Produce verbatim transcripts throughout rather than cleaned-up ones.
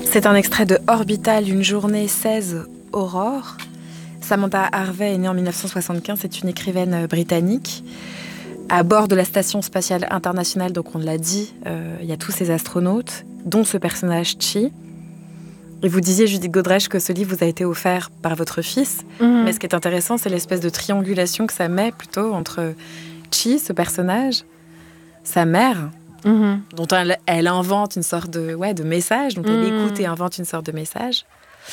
C'est un extrait de Orbital, une journée seize, Aurore. Samantha Harvey est née en dix-neuf cent soixante-quinze, c'est une écrivaine britannique. À bord de la Station spatiale internationale, donc on l'a dit, euh, il y a tous ces astronautes, dont ce personnage Chi. Et vous disiez, Judith Godrèche, que ce livre vous a été offert par votre fils. Mmh. Mais ce qui est intéressant, c'est l'espèce de triangulation que ça met plutôt entre Chi, ce personnage, sa mère, mmh. dont elle, elle invente une sorte de, ouais, de message, donc elle mmh. écoute et invente une sorte de message.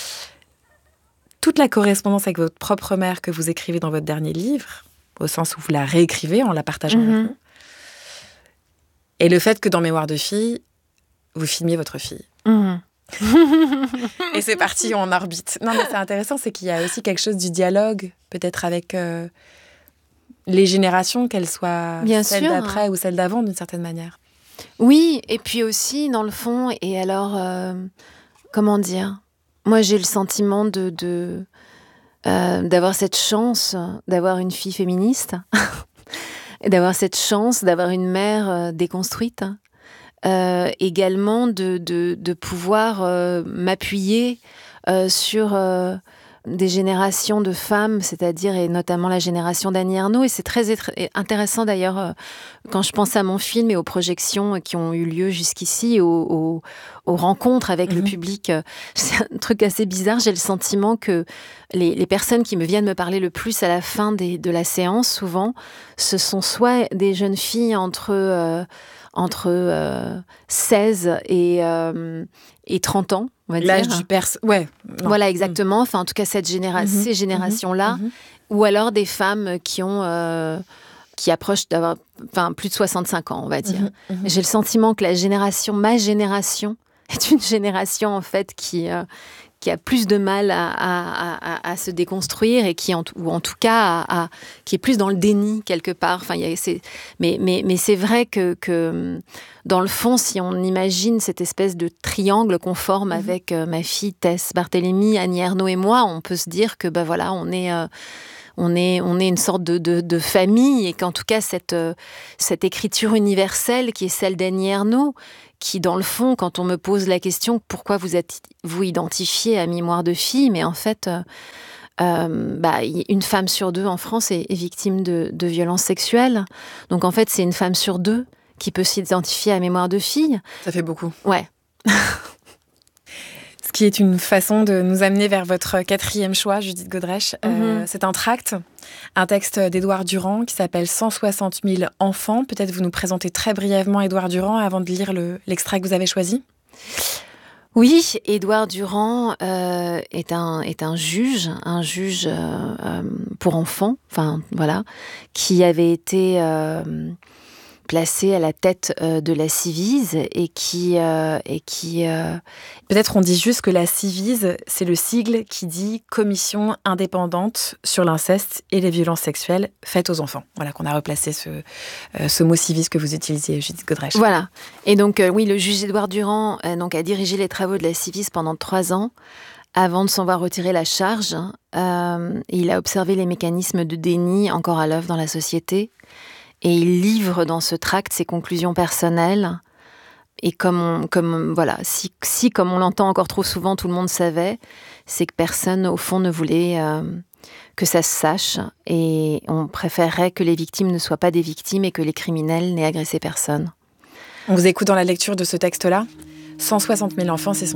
Toute la correspondance avec votre propre mère que vous écrivez dans votre dernier livre, au sens où vous la réécrivez en la partageant mmh. avec nous. Et le fait que dans Mémoire de fille, vous filmiez votre fille. Mmh. Et c'est parti en orbite. Non, mais c'est intéressant, c'est qu'il y a aussi quelque chose du dialogue, peut-être avec euh, les générations, qu'elles soient Bien celles sûr. d'après ou celles d'avant, d'une certaine manière. Oui, et puis aussi, dans le fond, et alors, euh, comment dire, moi j'ai le sentiment de, de, euh, d'avoir cette chance d'avoir une fille féministe, et d'avoir cette chance d'avoir une mère euh, déconstruite. Euh, également de, de, de pouvoir euh, m'appuyer euh, sur euh, des générations de femmes, c'est-à-dire et notamment la génération d'Annie Ernaux. Et c'est très étr- intéressant d'ailleurs euh, quand je pense à mon film et aux projections qui ont eu lieu jusqu'ici, aux, aux, aux rencontres avec mmh. le public. C'est un truc assez bizarre. J'ai le sentiment que les, les personnes qui me viennent me parler le plus à la fin des, de la séance, souvent, ce sont soit des jeunes filles entre... Euh, entre euh, seize et, euh, et trente ans, on va L'âge dire. L'âge du perse, ouais. Non. Voilà, exactement. Enfin, en tout cas, cette généra- mmh. ces générations-là. Mmh. Ou alors des femmes qui ont... Euh, qui approchent d'avoir enfin, plus de soixante-cinq ans, on va dire. Mmh. Mmh. J'ai le sentiment que la génération, ma génération, est une génération, en fait, qui... Euh, qui a plus de mal à, à, à, à se déconstruire et qui, en, ou en tout cas, à, à, qui est plus dans le déni quelque part. Enfin, y a, c'est, mais, mais, mais c'est vrai que, que, dans le fond, si on imagine cette espèce de triangle qu'on forme mmh. avec euh, ma fille Tess Barthélemy, Annie Ernaux et moi, on peut se dire que, ben voilà, on est... Euh, On est, on est une sorte de, de, de famille et qu'en tout cas, cette, euh, cette écriture universelle qui est celle d'Annie Ernaux, qui, dans le fond, quand on me pose la question « Pourquoi vous êtes, vous identifiez à Mémoire de fille ?» Mais en fait, euh, euh, bah, une femme sur deux en France est, est victime de, de violences sexuelles. Donc, en fait, c'est une femme sur deux qui peut s'identifier à Mémoire de fille. Ça fait beaucoup. Ouais. Ce qui est une façon de nous amener vers votre quatrième choix, Judith Godrèche. Mm-hmm. Euh, c'est un tract, un texte d'Édouard Durand qui s'appelle cent soixante mille enfants. Peut-être vous nous présentez très brièvement Édouard Durand avant de lire le, l'extrait que vous avez choisi. Oui, Édouard Durand euh, est, un, est un juge, un juge euh, euh, pour enfants, enfin voilà, qui avait été... Euh, placé à la tête euh, de la Civise et qui... Euh, et qui euh... Peut-être on dit juste que la Civise, c'est le sigle qui dit « Commission indépendante sur l'inceste et les violences sexuelles faites aux enfants ». Voilà, qu'on a replacé ce, euh, ce mot Civise que vous utilisiez, Judith Godrèche. Voilà. Et donc, euh, oui, le juge Édouard Durand euh, donc, a dirigé les travaux de la Civise pendant trois ans avant de s'en voir retirer la charge. Euh, il a observé les mécanismes de déni encore à l'œuvre dans la société. Et il livre dans ce tract ses conclusions personnelles. Et comme, on, comme voilà, si, si, comme on l'entend encore trop souvent, tout le monde savait, c'est que personne, au fond, ne voulait euh, que ça se sache. Et on préférerait que les victimes ne soient pas des victimes et que les criminels n'aient agressé personne. On vous écoute dans la lecture de ce texte-là. cent soixante mille enfants, c'est son